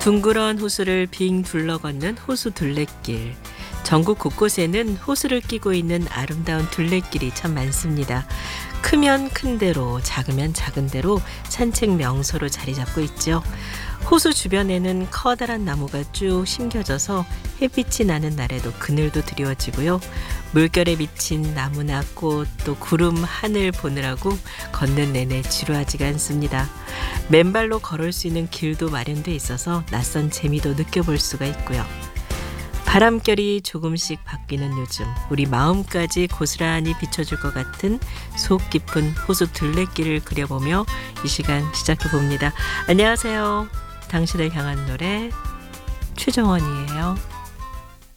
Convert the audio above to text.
둥그런 호수를 빙 둘러 걷는 호수 둘레길. 전국 곳곳에는 호수를 끼고 있는 아름다운 둘레길이 참 많습니다. 크면 큰 대로, 작으면 작은 대로 산책 명소로 자리 잡고 있죠. 호수 주변에는 커다란 나무가 쭉 심겨져서 햇빛이 나는 날에도 그늘도 드리워지고요. 물결에 비친 나무나 꽃, 또 구름, 하늘 보느라고 걷는 내내 지루하지가 않습니다. 맨발로 걸을 수 있는 길도 마련돼 있어서 낯선 재미도 느껴볼 수가 있고요. 바람결이 조금씩 바뀌는 요즘, 우리 마음까지 고스란히 비춰줄 것 같은 속 깊은 호수 둘레길을 그려보며 이 시간 시작해봅니다. 안녕하세요. 당신을 향한 노래 최정원이에요.